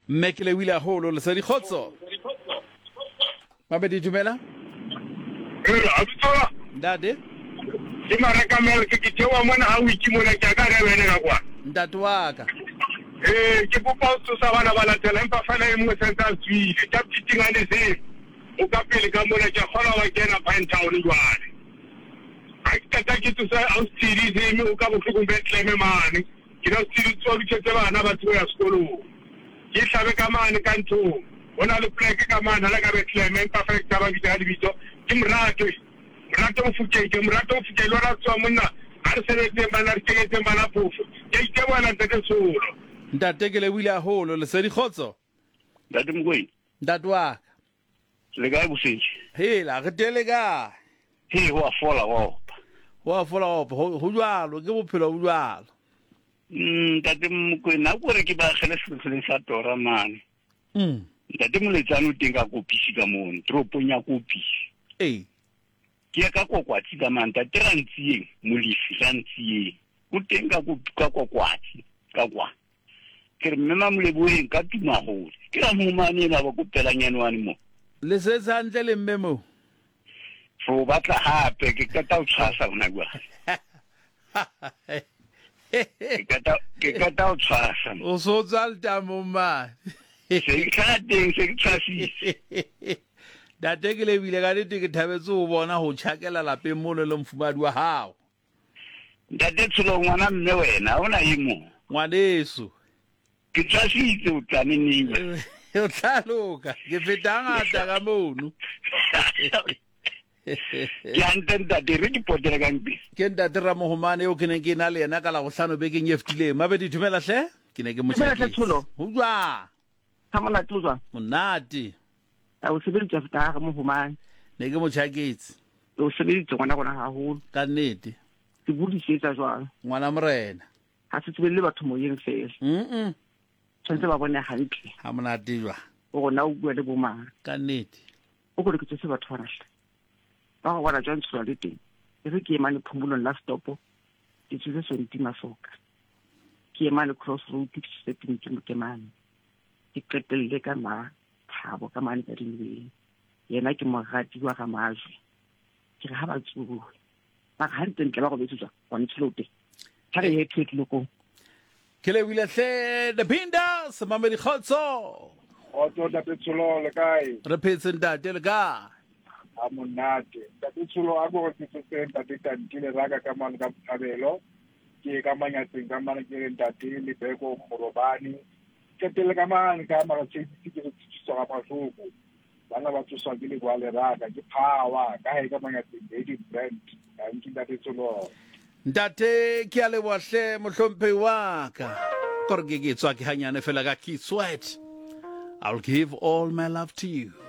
mme ke lebohile haholo le sa dikgotso mabedi dumela Abitsola ntate ke mareka mele ke tewa mona ha o ikimona ke ka ga wena ka kwa ntate wa ka ke kopa o tsosa bana ba latela empa fela e mongwe sentse a tswile ka pitinga le se o ka pele ka mona ke kgona wa kena Pinetown jwale a ke tsosa Australia o ka bohloko Bethlehem mane ke na tsitso o ditse bana ba tsoya sekolo ke hlabe ka mane ka ntho ona le pleke ka mane la ka Bethlehem empa fela ke ba bitsa dibitso ke mrato o fuke lona tswa monna a re sebetse bana re kegetse bana phofu ke bona ntate solo ntate ke lebohile haholo le sa dikgotso ntate Mokoena ntate wa ka le ga bosetje hela re tele ka wa fola ho jwalo ke bophelo bo jwalo ntate Mokoena a kore ke ba gele se sa tora mane ntate Moletsane o teng ka kopisi ka mone tropong ya kopisi ke ka kokwati ka manta trantsieng molifi rantsieng o teng ka kokwati ka kwa ke re mmema Moleboheng ka tuma hole ke ra mo mane na ba kopela nyanwane mo le se santle le mmemo fo batla hape ke ka ta o tshasa bona kwa ke ka ta o tshasa o so tsalta mo ma se ka teng se tshasise date ke lebile ka dite ke thabetse o bona ho tshakela lapeng mo le mfumadi wa hao ntate Tsholo ngwana mme wena ona imo ngwaneso ke tshasitse o tlaneneng o tlaloka ke fetanga ta ka mono ke antenta dire di potela ka mpi ke ntate Ramohomane o ke ne ke na le yena ka la go hlano be ke nyeftile mabedi dumela hle ke ne ke mo tshela Tsholo ho jwa ha mona tlozwa monate a o sebeditse feta ga Mohomane ne ke mo tshaketse o sebeditse ngwana gona haholo ka nnete ke budisetsa jwalo ngwana morena ha se tsebelle batho moyeng fela tshwantse ba bone hantle ha monate jwa o gona o bua le bomang ka nnete o go ke se batho ba rashla ba go bona jwang tswa le teng e re ke emane phumulong la stopo ke tsile so ntima soka ke emane crossroad ke se teng ke mane ke qetelle ka ma thabo ka mane ka dinwe yena ke mogati wa ga majwe ke ha ba tsuwe ba ga ntente ba go betsa wa ntshlote ha re he loko ke le wile hle de pinda se mamedi khotso o tota Tsholo le kae re phetse ntate le ka a monate ntate Tsholo a go se se ntate tantile raka ka mane ka Thabelo ke ka manyatseng ka mane ke ntate le beko Gorobani ke tele ka mane ka mara tse ke re tswa ga masoko bana ba tswa ke le bwa le raka ke power ka he ka manyatseng Eddie Brand ka ntate Tsholo ntate ke a le bohle mohlomphe wa ka gore ke tswa ke hanyane fela ka Keith Sweat. I'll give all my love to you.